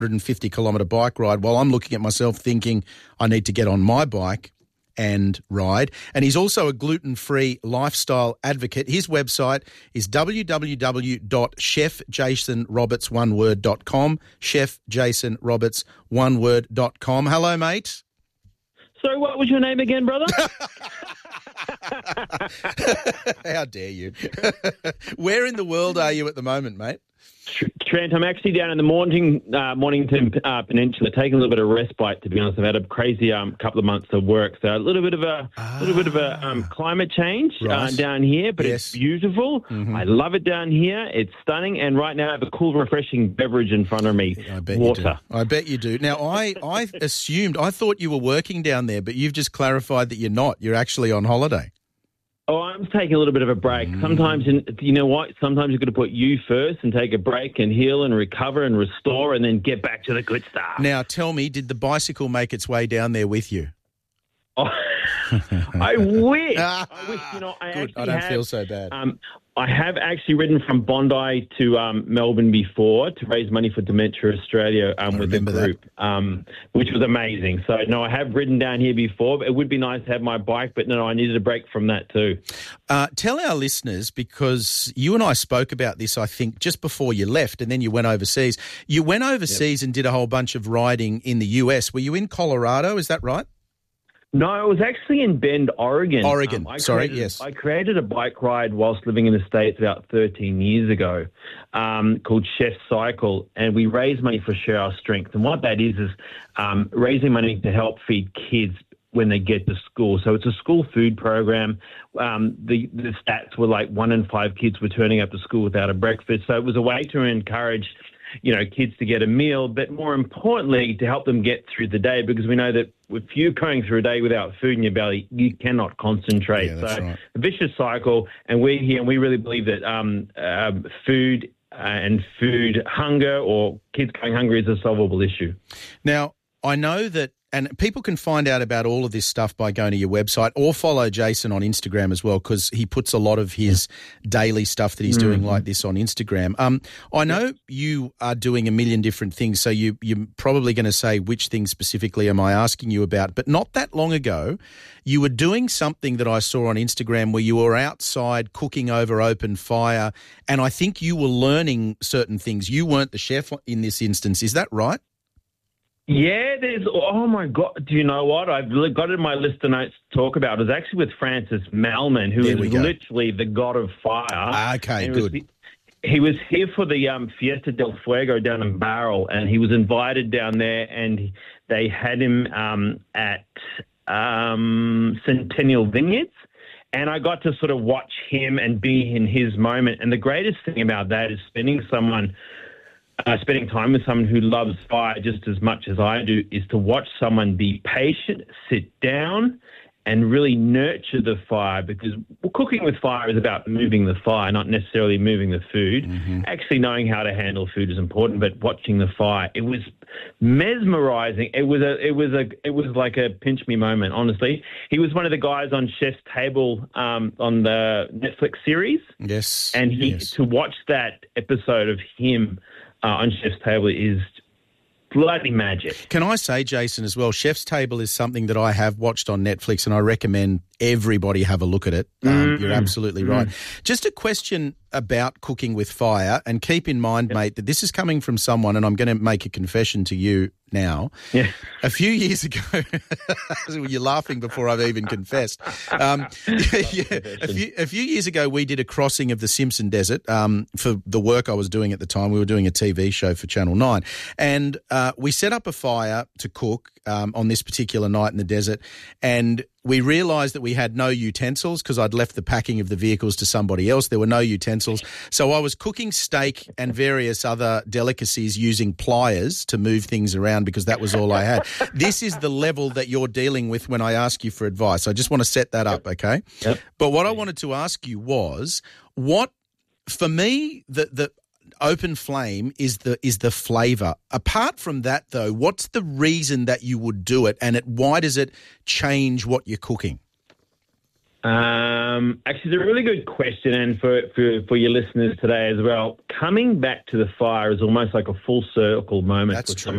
150-kilometre bike ride while I'm looking at myself thinking I need to get on my bike and ride. And he's also a gluten-free lifestyle advocate. His website is www.chefjasonroberts.com, chefjasonroberts.com. Hello, mate. So what was your name again, brother? How dare you? Where in the world are you at the moment, mate? Trent, I'm actually down in the Mornington Peninsula, taking a little bit of respite. To be honest, I've had a crazy couple of months of work, so a little bit of a climate change down here, but It's beautiful. Mm-hmm. I love it down here. It's stunning, and right now I have a cool, refreshing beverage in front of me. I bet water. You do. I bet you do. Now, I thought you were working down there, but you've just clarified that you're not. You're actually on holiday. Oh, I'm taking a little bit of a break. Sometimes, you know what? Sometimes you've got to put you first and take a break and heal and recover and restore and then get back to the good stuff. Now, tell me, did the bicycle make its way down there with you? Oh, I wish. I don't feel so bad. I have actually ridden from Bondi to Melbourne before to raise money for Dementia Australia with the group, which was amazing. So, no, I have ridden down here before. But it would be nice to have my bike, but no, I needed a break from that too. Tell our listeners, because you and I spoke about this, I think, just before you left, and then you went overseas. You went overseas and did a whole bunch of riding in the US. Were you in Colorado? Is that right? No, I was actually in Bend, Oregon. Yes. I created a bike ride whilst living in the States about 13 years ago called Chef Cycle, and we raise money for Share Our Strength. And what that is raising money to help feed kids when they get to school. So it's a school food program. The stats were like 1 in 5 kids were turning up to school without a breakfast. So it was a way to encourage kids to get a meal, but more importantly, to help them get through the day, because we know that if you're going through a day without food in your belly, you cannot concentrate. Yeah, that's right. A vicious cycle, and we're here, and we really believe that food and food hunger or kids going hungry is a solvable issue. Now, I know that, and people can find out about all of this stuff by going to your website or follow Jason on Instagram as well, because he puts a lot of his daily stuff that he's doing like this on Instagram. I know you are doing a million different things, so you're probably going to say which things specifically am I asking you about, but not that long ago, you were doing something that I saw on Instagram where you were outside cooking over open fire, and I think you were learning certain things. You weren't the chef in this instance. Is that right? Yeah, oh my God, do you know what? I've got it in my list of notes to talk about. It was actually with Francis Malman, who is literally the god of fire. Okay, good. He was here for the Fiesta del Fuego down in Barrel, and he was invited down there, and they had him at Centennial Vineyards. And I got to sort of watch him and be in his moment. And the greatest thing about that is spending time with someone who loves fire just as much as I do, is to watch someone be patient, sit down, and really nurture the fire, because cooking with fire is about moving the fire, not necessarily moving the food. Mm-hmm. Actually knowing how to handle food is important, but watching the fire, it was mesmerizing. It was like a pinch me moment, honestly. He was one of the guys on Chef's Table on the Netflix series. Yes. And to watch that episode of him on Chef's Table is bloody magic. Can I say, Jason, as well, Chef's Table is something that I have watched on Netflix, and I recommend everybody have a look at it. You're absolutely right. Just a question about cooking with fire, and keep in mind, mate, that this is coming from someone, and I'm going to make a confession to you now. Yeah. A few years ago, you're laughing before I've even confessed. A few years ago, we did a crossing of the Simpson Desert for the work I was doing at the time. We were doing a TV show for Channel 9, and we set up a fire to cook on this particular night in the desert, and we realised that we had no utensils because I'd left the packing of the vehicles to somebody else. There were no utensils. So I was cooking steak and various other delicacies using pliers to move things around because that was all I had. This is the level that you're dealing with when I ask you for advice. I just want to set that up, okay? Yep. But what I wanted to ask you was, for me, the open flame is the flavour. Apart from that, though, what's the reason that you would do it, and why does it change what you're cooking? Actually, it's a really good question, and for your listeners today as well. Coming back to the fire is almost like a full circle moment. That's for true. someone